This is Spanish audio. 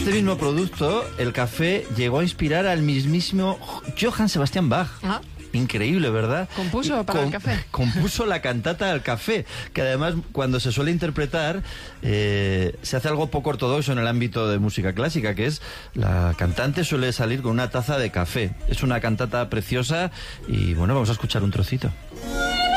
este mismo producto, el café, llegó a inspirar al mismísimo Johann Sebastian Bach. Ah. Increíble, ¿verdad? Compuso para el café. Compuso la cantata del café, que además cuando se suele interpretar se hace algo poco ortodoxo en el ámbito de música clásica, que es la cantante suele salir con una taza de café. Es una cantata preciosa y bueno, vamos a escuchar un trocito.